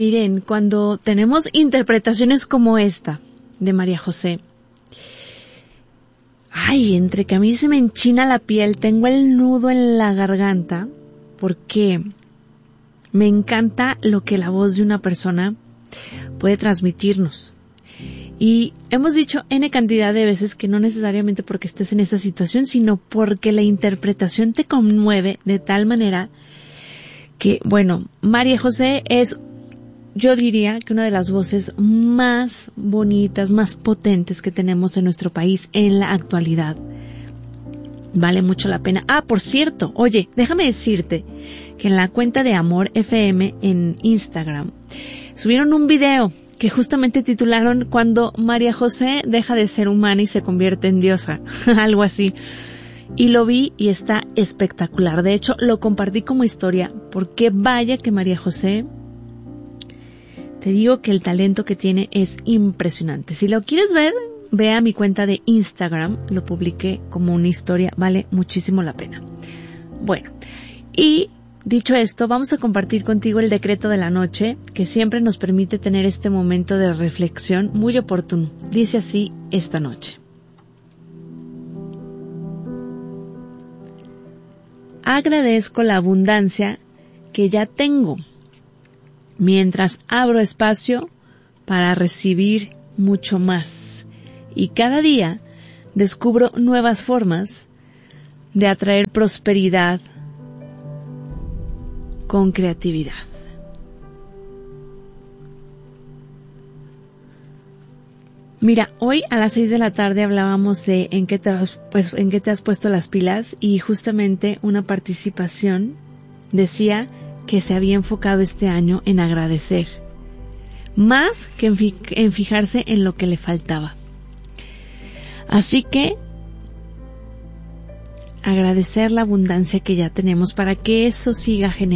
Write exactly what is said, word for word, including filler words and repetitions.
Miren, cuando tenemos interpretaciones como esta de María José, ay, entre que a mí se me enchina la piel, tengo el nudo en la garganta, porque me encanta lo que la voz de una persona puede transmitirnos. Y hemos dicho N cantidad de veces que no necesariamente porque estés en esa situación, sino porque la interpretación te conmueve de tal manera que, bueno, María José es, yo diría que una de las voces más bonitas, más potentes que tenemos en nuestro país en la actualidad. Vale mucho la pena. Ah, por cierto, oye, déjame decirte que en la cuenta de Amor F M en Instagram subieron un video que justamente titularon Cuando María José deja de ser humana y se convierte en diosa, algo así. Y lo vi y está espectacular. De hecho, lo compartí como historia, porque vaya que María José, te digo que el talento que tiene es impresionante. Si lo quieres ver, ve a mi cuenta de Instagram, lo publiqué como una historia, vale muchísimo la pena. Bueno, y dicho esto, vamos a compartir contigo el decreto de la noche, que siempre nos permite tener este momento de reflexión muy oportuno. Dice así esta noche. Agradezco la abundancia que ya tengo, mientras abro espacio para recibir mucho más. Y cada día descubro nuevas formas de atraer prosperidad con creatividad. Mira, hoy a las seis de la tarde hablábamos de en qué te has, pues, en qué te has puesto las pilas, y justamente una participación decía que se había enfocado este año en agradecer, más que en, fi- en fijarse en lo que le faltaba. Así que agradecer la abundancia que ya tenemos para que eso siga generando